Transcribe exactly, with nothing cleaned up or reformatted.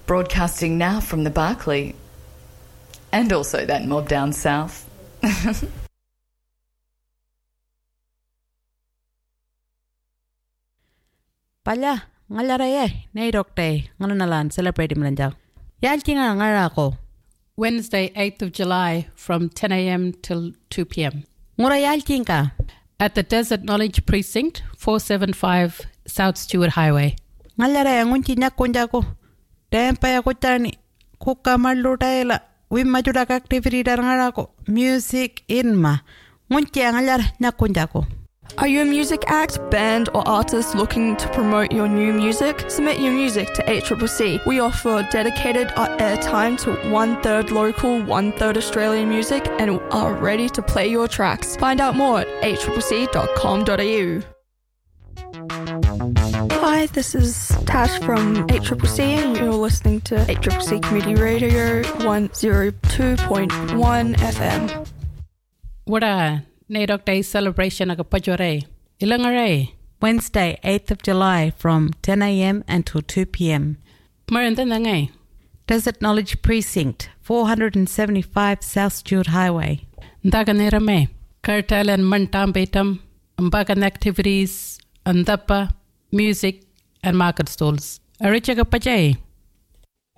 Broadcasting now from the Barclay. And also that mob down south. Pala, ngalaraya, nairok day, nganalan celebrating lanjang. Yaltinga ngarako. Wednesday, eighth of July, from ten a.m. till two p.m. Ngura yaltinga. At the Desert Knowledge Precinct, four seventy-five South Stewart Highway. Ngalaraya ngunti nyakunjako. Tempa ya kuchani. Kuka malutaela. Wimma judak activity darngarako. Music inma. Ngunti ngalar nyakunjako. Are you a music act, band or artist looking to promote your new music? Submit your music to H C C C. We offer dedicated airtime to one-third local, one-third Australian music and are ready to play your tracks. Find out more at h c c c dot com dot a u. Hi, this is Tash from H C C C and you're listening to H C C C Community Radio one oh two point one F M. What a Naidok Day celebration aga pajore. Ilangare. Wednesday, eighth of July from ten a.m. until two p.m. Marandanangay. Desert Knowledge Precinct, four seventy-five South Stewart Highway. Daganirame. Kartal and Mantam Betam. Ambagan activities. Andapa. Music. And market stalls. Arichaga Pajay.